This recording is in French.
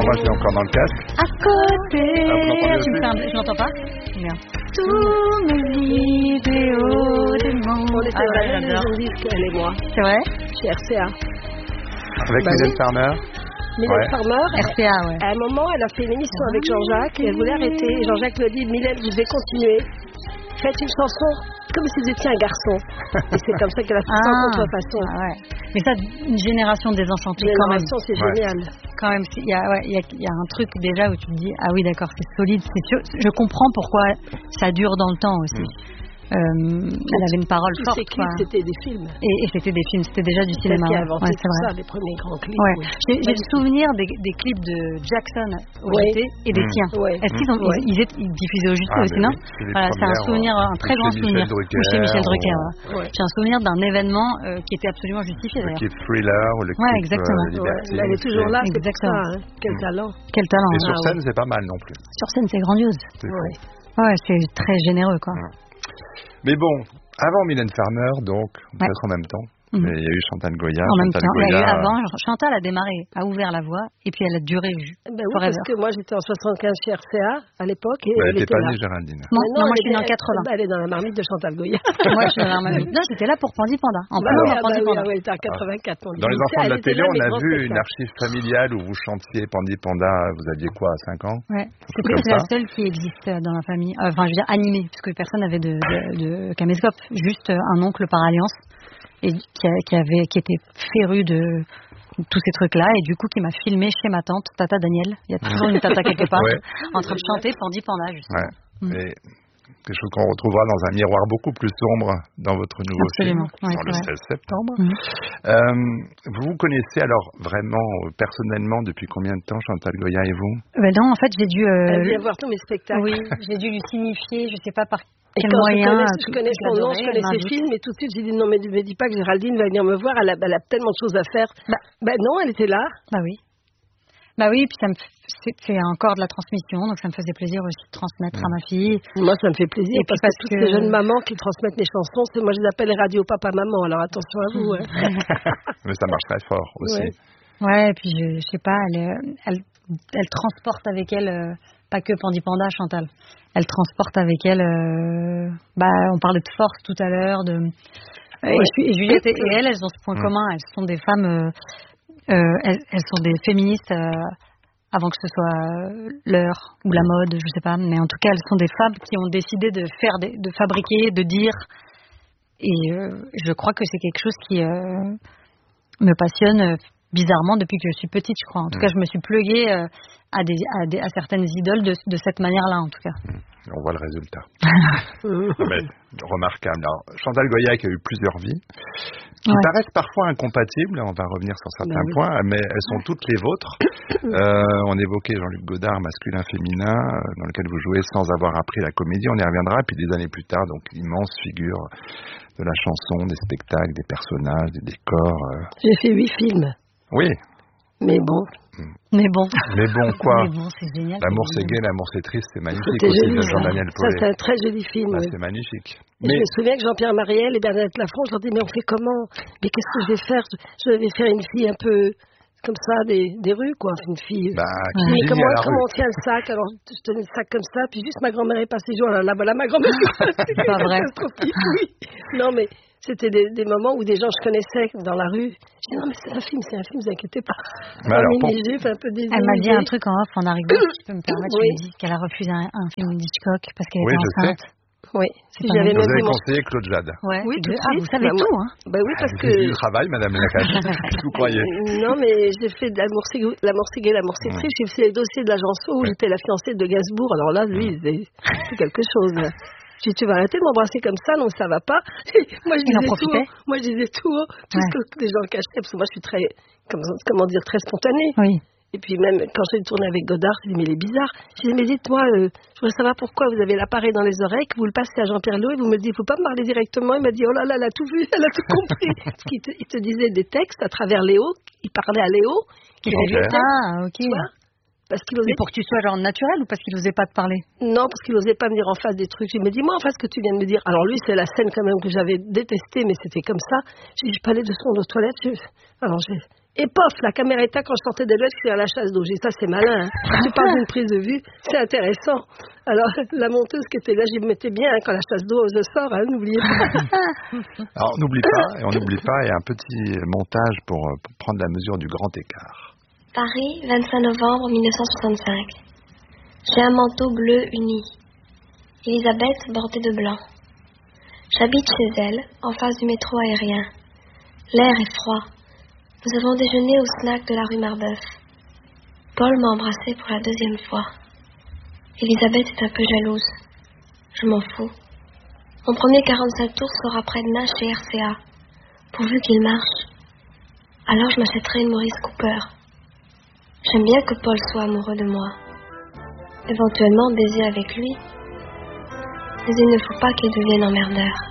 moi je suis encore dans le casque. À côté. Tu me je l'entends pas. Merde. Tous mes vidéos des mondes. On était dans la maison disque, elle et moi. C'est vrai? Chez RCA. Avec Mylène Farmer. Mylène Farmer. RCA, ouais. À un moment, elle a fait une émission avec Jean-Jacques et elle voulait arrêter. Et Jean-Jacques lui a dit, Mylène, vous devez continuer. Faites une chanson comme si vous étiez un garçon. Et c'est comme ça qu'elle a fait ça en contrefaçon. Ouais. Mais ça, une génération désenchantée quand même. C'est génial. Quand même, il y a un truc déjà où tu te dis, ah oui d'accord, c'est solide, c'est sûr. Je comprends pourquoi ça dure dans le temps aussi. Elle avait une parole forte. Tous ces clips, c'était des films. Et c'était des films, c'était déjà du cinéma. Qui a inventé c'est vrai. ça, les premiers grands clips. Ouais. J'ai le souvenir des clips de Jackson au JT et des tiens. Est-ce qu'ils diffusaient au JT aussi, non? Voilà, c'est un souvenir, un très grand souvenir. Chez Michel Drucker. J'ai un souvenir d'un événement qui était absolument justifié d'ailleurs. Le clip Thriller ou le clip Liberté. Elle est toujours là, c'est pour ça. Quel talent. Quel talent. Et sur scène, c'est pas mal non plus. Sur scène, c'est grandiose. Ouais, c'est très généreux, quoi. Mais bon, avant Mylène Farmer, donc, peut-être en même temps, mais il y a eu Chantal Goya. En même temps, il y a eu avant, Chantal a démarré, a ouvert la voie, et puis elle a duré parce que moi j'étais en 75 chez RCA à l'époque, et elle était pas là. née, Géraldine. Non, moi je suis née en 80. Elle est dans la marmite de Chantal Goya. Moi je suis dans la marmite. Non, j'étais là pour Pandi Panda. En première Pandi Panda. Oui, elle était en 84. Dans les enfants de la télé, on a vu une archive familiale où vous chantiez Pandi Panda, vous aviez quoi, 5 ans? Ouais, c'est la seule qui existe dans la famille. Enfin, je veux dire animée, parce que personne n'avait de caméscope. Juste un oncle par alliance. Et qui était féru de tous ces trucs-là, et du coup qui m'a filmé chez ma tante, Tata Danielle. Il y a toujours une tata quelque part, en train de chanter Pandi Panda, justement. Et quelque chose qu'on retrouvera dans un miroir beaucoup plus sombre dans votre nouveau film, dans le 16 septembre. Vous vous connaissez alors vraiment, personnellement, depuis combien de temps, Chantal Goya et vous? Non, en fait, j'ai dû... Elle vient voir tous mes spectacles. Oui, j'ai dû lui signifier, je sais pas par et quel quand moyen. Je connais son nom, je connais ses films, et tout de suite j'ai dit non, mais dis pas que Géraldine va venir me voir, elle a tellement de choses à faire. Non, elle était là. Bah oui, puis c'est encore de la transmission, donc ça me faisait plaisir aussi de transmettre à ma fille. Moi, ça me fait plaisir, et parce que toutes ces jeunes mamans qui transmettent les chansons, moi je les appelle les radios papa-maman, alors attention à vous. Mais ça marche très fort aussi. Ouais, et puis je sais pas, elle transporte avec elle, pas que Pandi Panda, Chantal. Elle transporte avec elle, on parlait de force tout à l'heure, et Juliette et elles ont ce point commun, elles sont des femmes... elles sont des féministes avant que ce soit l'heure ou la mode, je sais pas, mais en tout cas elles sont des femmes qui ont décidé de fabriquer, de dire, et je crois que c'est quelque chose qui me passionne bizarrement depuis que je suis petite, je crois. En tout cas, je me suis pluguée à certaines idoles de cette manière-là, en tout cas. On voit le résultat. Remarquable. Alors, Chantal Goya qui a eu plusieurs vies, qui paraissent parfois incompatibles, on va revenir sur certains points, mais elles sont toutes les vôtres. On évoquait Jean-Luc Godard, masculin-féminin, dans lequel vous jouez sans avoir appris la comédie, on y reviendra, puis des années plus tard, donc immense figure de la chanson, des spectacles, des personnages, des décors. J'ai fait 8 films. Oui. Mais bon. Mais bon quoi? Mais bon, c'est génial. L'amour c'est gai, l'amour c'est triste, c'est magnifique aussi de Jean-Daniel Paulet. Ça, c'est un très joli film. C'est magnifique. Mais... Je me souviens que Jean-Pierre Mariel et Bernadette Lafont, je leur dis mais on fait comment? Mais qu'est-ce que je vais faire? Je vais faire une fille un peu comme ça des rues, quoi. Une fille. Mais comment on tient le sac? Alors je tenais le sac comme ça, puis juste ma grand-mère est passée, genre là voilà ma grand-mère. C'est pas vrai. Oui. Non mais. C'était des moments où des gens je connaissais dans la rue. Je dis non mais c'est un film, vous inquiétez pas. Elle m'a dit un truc en off, on a rigolé, si tu peux me permettre, je lui ai dit qu'elle a refusé un film d'Hitchcock parce qu'elle était enceinte. Oui, si j'avais même vous avez conseillé Claude Jade. Oui, tout de suite. Vous savez tout, hein? Bah oui, parce que... du travail, madame Lacache. Vous croyez? Non, mais j'ai fait de l'amour c'est gay, l'amour c'est triste. J'ai fait le dossier de l'agence où j'étais la fiancée de Gainsbourg. Alors là, lui, c'est quelque chose. Je dis, tu vas arrêter de m'embrasser comme ça, donc ça va pas. Moi, je disais tout, tout ce que les gens cachaient, parce que moi, je suis très, très spontanée. Oui. Et puis même, quand j'ai tourné avec Godard, je dis, mais il est bizarre. Je dis, mais dites-moi, je voudrais savoir pourquoi vous avez l'appareil dans les oreilles, que vous le passez à Jean-Pierre Léaud, et vous me dites, il faut pas me parler directement. Il m'a dit, oh là là, elle a tout vu, elle a tout compris. Parce qu'il te disait des textes à travers Léo, il parlait à Léo, qui avait le texte. Ah, ok. Tu vois? Parce qu'il osait... pour que tu sois genre naturel ou parce qu'il n'osait pas te parler? Non, parce qu'il n'osait pas me dire en face des trucs. Il me dit, moi en face ce que tu viens de me dire. Alors lui, c'est la scène quand même que j'avais détestée, mais c'était comme ça. J'ai dit, je peux aller de son aux toilettes. Alors Et pof, la caméra éteinte quand je sortais des lettres, je suis à la chasse d'eau. J'ai dit, ça c'est malin. Hein. Tu parles d'une prise de vue, c'est intéressant. Alors, la monteuse qui était là, j'y mettais bien hein, quand la chasse d'eau se sort, hein, n'oubliez pas. Alors, on n'oublie pas, il y a un petit montage pour prendre la mesure du grand écart. Paris, 25 novembre 1965. J'ai un manteau bleu uni. Elisabeth bordée de blanc. J'habite chez elle, en face du métro aérien. L'air est froid. Nous avons déjeuné au snack de la rue Marbeuf. Paul m'a embrassée pour la 2e fois. Elisabeth est un peu jalouse. Je m'en fous. Mon premier 45 tours sera après-demain chez RCA, pourvu qu'il marche. Alors je m'achèterai une Maurice Cooper. J'aime bien que Paul soit amoureux de moi. Éventuellement baiser avec lui. Mais il ne faut pas qu'il devienne emmerdeur.